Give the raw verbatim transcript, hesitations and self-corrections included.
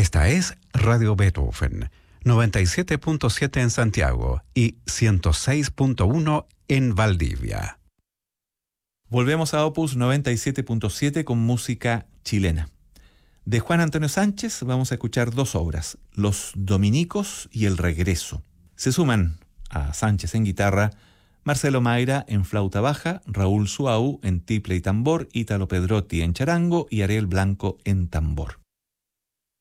Esta es Radio Beethoven, noventa y siete punto siete en Santiago y ciento seis punto uno en Valdivia. Volvemos a Opus noventa y siete punto siete con música chilena. De Juan Antonio Sánchez vamos a escuchar dos obras, Los Dominicos y El Regreso. Se suman a Sánchez en guitarra, Marcelo Mayra en flauta baja, Raúl Suau en tiple y tambor, Ítalo Pedrotti en charango y Ariel Blanco en tambor.